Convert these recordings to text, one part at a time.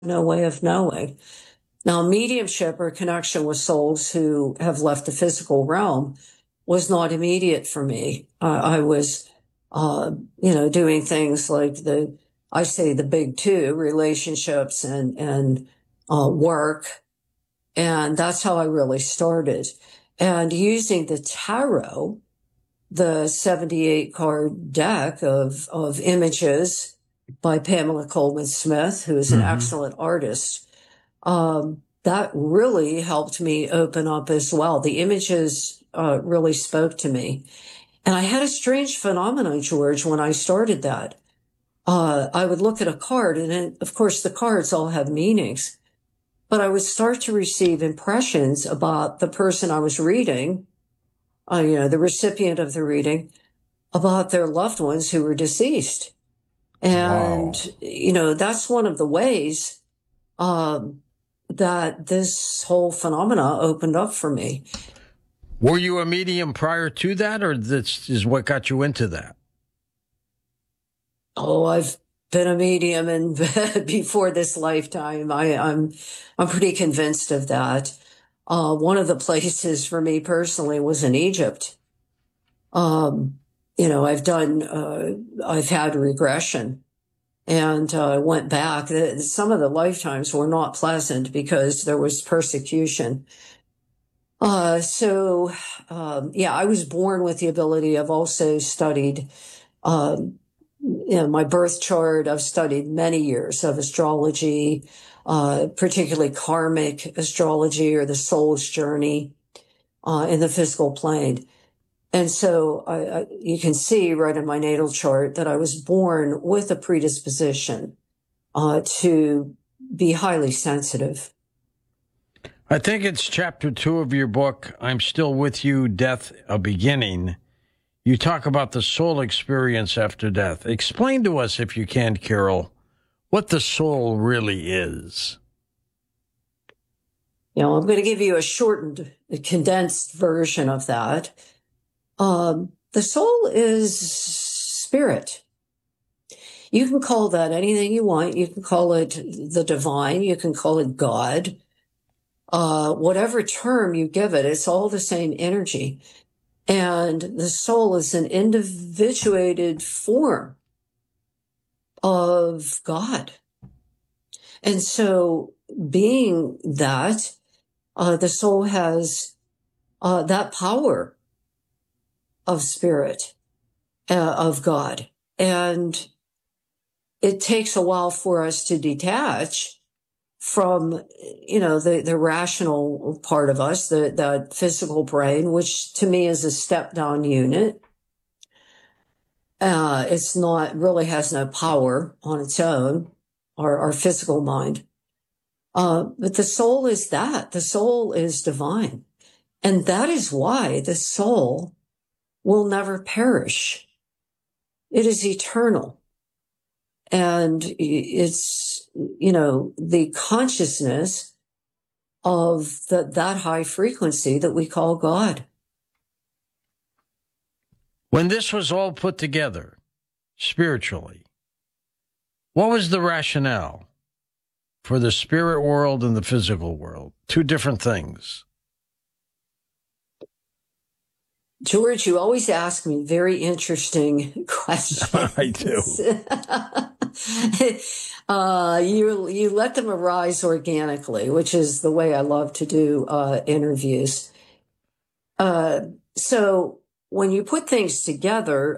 no way of knowing. Now, mediumship or connection with souls who have left the physical realm was not immediate for me. I was, doing things like the big two, relationships and work. And that's how I really started. And using the tarot, the 78 card deck of images by Pamela Coleman Smith, who is an excellent artist, that really helped me open up as well. The images really spoke to me. And I had a strange phenomenon, George, when I started that. I would look at a card, and then, of course, the cards all have meanings, but I would start to receive impressions about the person I was reading, the recipient of the reading, about their loved ones who were deceased. And, that's one of the ways that this whole phenomena opened up for me. Were you a medium prior to that, or this is what got you into that? Oh, I've been a medium and before this lifetime. I'm pretty convinced of that. One of the places for me personally was in Egypt. I've had regression. And I went back. Some of the lifetimes were not pleasant because there was persecution. I was born with the ability. I've also studied, my birth chart. I've studied many years of astrology, particularly karmic astrology or the soul's journey in the physical plane. And so you can see right in my natal chart that I was born with a predisposition to be highly sensitive. I think it's chapter 2 of your book, I'm Still With You, Death, a Beginning. You talk about the soul experience after death. Explain to us, if you can, Carol, what the soul really is. I'm going to give you a shortened, condensed version of that. The soul is spirit. You can call that anything you want. You can call it the divine. You can call it God. Whatever term you give it, it's all the same energy. And the soul is an individuated form of God. And so being that, the soul has that power of spirit, of God. And it takes a while for us to detach from, the rational part of us, the physical brain, which to me is a step down unit. It's not, really has no power on its own, our physical mind. But the soul is that. The soul is divine. And that is why the soul will never perish. It is eternal. And it's, the consciousness of that high frequency that we call God. When this was all put together, spiritually, what was the rationale for the spirit world and the physical world? Two different things. George, you always ask me very interesting questions. I do. You let them arise organically, which is the way I love to do interviews. So when you put things together,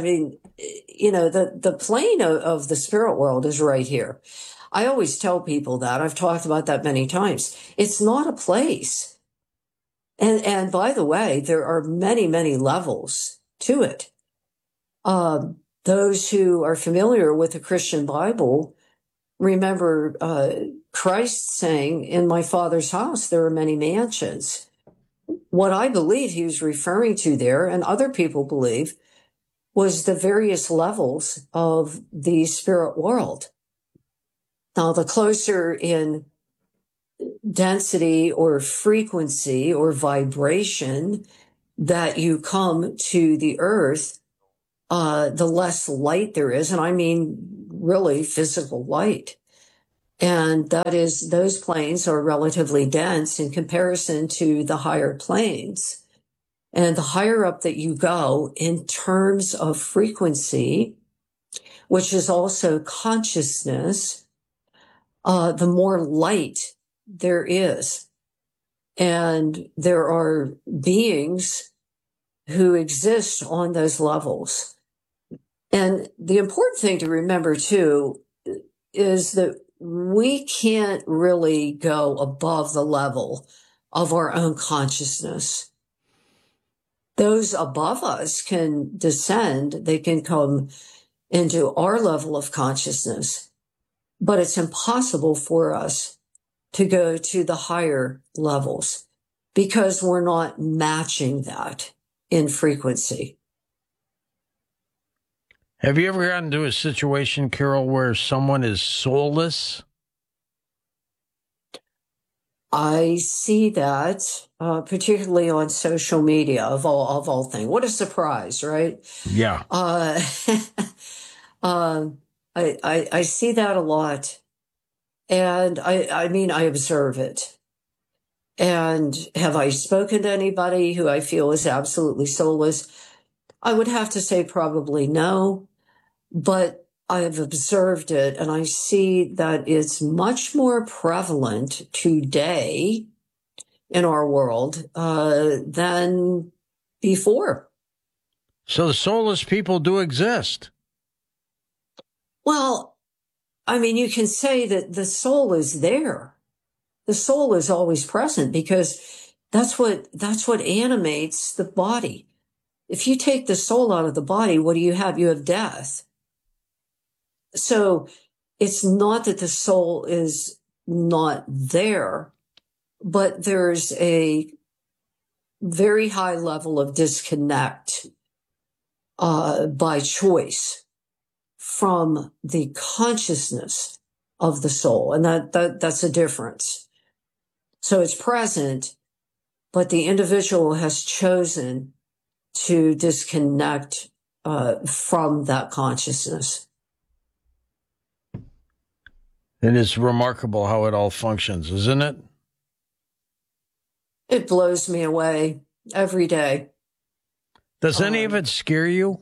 the plane of the spirit world is right here. I always tell people that. I've talked about that many times. It's not a place. And by the way, there are many, many levels to it. Those who are familiar with the Christian Bible remember Christ saying, in my Father's house, there are many mansions. What I believe he was referring to there, and other people believe, was the various levels of the spirit world. Now, the closer in density or frequency or vibration that you come to the earth, the less light there is. And I mean, really physical light. And that is, those planes are relatively dense in comparison to the higher planes. And the higher up that you go in terms of frequency, which is also consciousness, the more light there is. And there are beings who exist on those levels. And the important thing to remember too is that we can't really go above the level of our own consciousness. Those above us can descend, they can come into our level of consciousness, but it's impossible for us to go to the higher levels because we're not matching that in frequency. Have you ever gotten into a situation, Carol, where someone is soulless? I see that, particularly on social media of all things. What a surprise, right? Yeah. I see that a lot, and I mean, I observe it. And have I spoken to anybody who I feel is absolutely soulless? I would have to say probably no, but I've observed it, and I see that it's much more prevalent today in our world than before. So the soulless people do exist. Well, I mean, you can say that the soul is there. The soul is always present because that's what animates the body. If you take the soul out of the body, what do you have? You have death. So it's not that the soul is not there, but there's a very high level of disconnect by choice from the consciousness of the soul. And that's a difference. So it's present, but the individual has chosen to disconnect from that consciousness. It is remarkable how it all functions, isn't it? It blows me away every day. Does any of it scare you?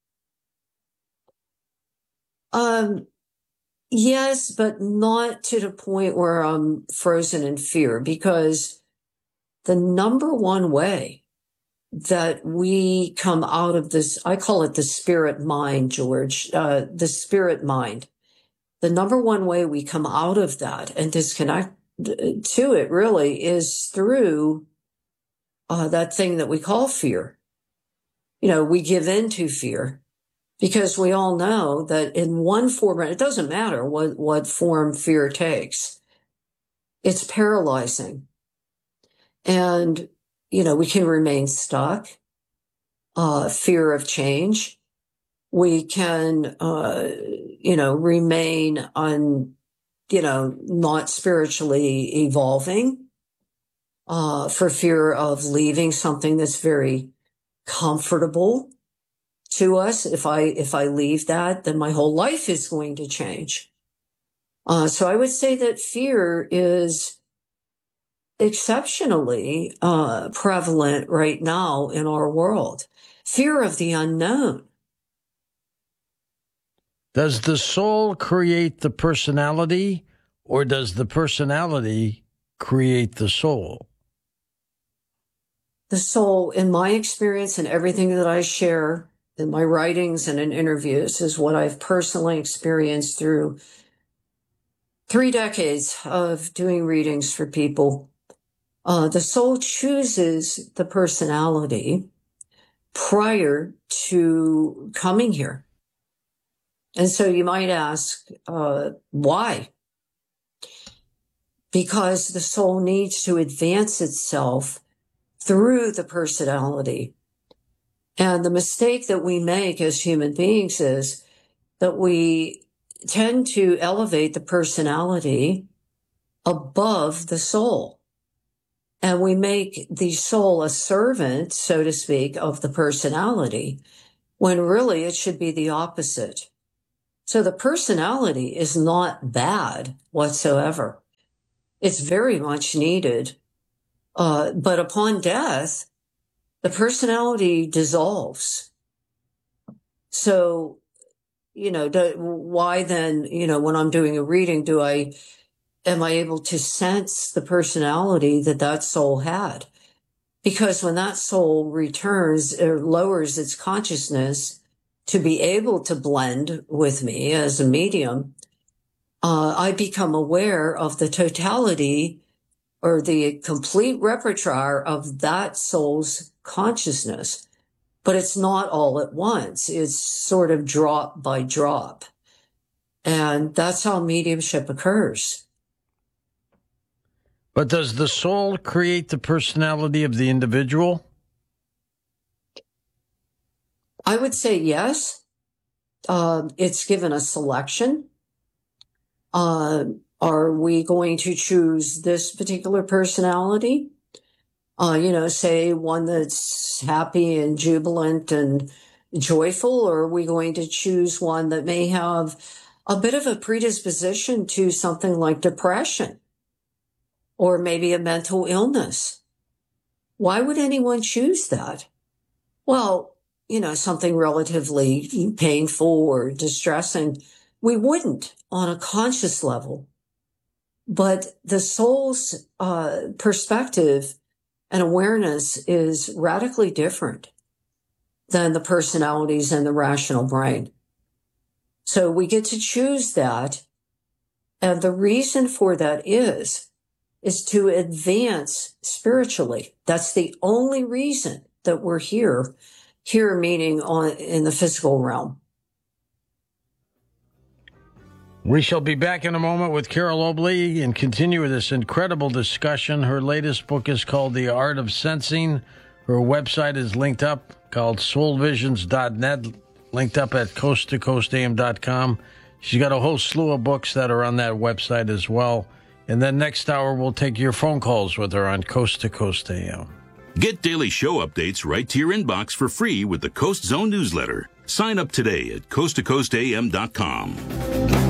Yes, but not to the point where I'm frozen in fear, because the number one way that we come out of this, I call it the spirit mind, George, the spirit mind. The number one way we come out of that and disconnect to it really is through that thing that we call fear. You know, we give in to fear because we all know that in one form, it doesn't matter what form fear takes. It's paralyzing. And, you know, we can remain stuck, fear of change. We can, remain not spiritually evolving, for fear of leaving something that's very comfortable to us. If I leave that, then my whole life is going to change. So I would say that fear is exceptionally prevalent right now in our world. Fear of the unknown. Does the soul create the personality, or does the personality create the soul? The soul, in my experience and everything that I share in my writings and in interviews, is what I've personally experienced through 3 decades of doing readings for people. The soul chooses the personality prior to coming here. And so you might ask, why? Because the soul needs to advance itself through the personality. And the mistake that we make as human beings is that we tend to elevate the personality above the soul. And we make the soul a servant, so to speak, of the personality, when really it should be the opposite. So the personality is not bad whatsoever. It's very much needed. But upon death, the personality dissolves. So, why then, when I'm doing a reading, am I able to sense the personality that soul had? Because when that soul returns or lowers its consciousness to be able to blend with me as a medium, I become aware of the totality or the complete repertoire of that soul's consciousness. But it's not all at once. It's sort of drop by drop. And that's how mediumship occurs. But does the soul create the personality of the individual? I would say yes. It's given a selection. Are we going to choose this particular personality? Say one that's happy and jubilant and joyful, or are we going to choose one that may have a bit of a predisposition to something like depression or maybe a mental illness? Why would anyone choose that? Well, something relatively painful or distressing, we wouldn't on a conscious level. But the soul's perspective and awareness is radically different than the personalities and the rational brain. So we get to choose that. And the reason for that is to advance spiritually. That's the only reason that we're here meaning in the physical realm. We shall be back in a moment with Carol Obley and continue this incredible discussion. Her latest book is called The Art of Sensing. Her website is linked up, called soulvisions.net, linked up at coasttocoastam.com. She's got a whole slew of books that are on that website as well. And then next hour, we'll take your phone calls with her on Coast to Coast AM. Get daily show updates right to your inbox for free with the Coast Zone newsletter. Sign up today at coasttocoastam.com.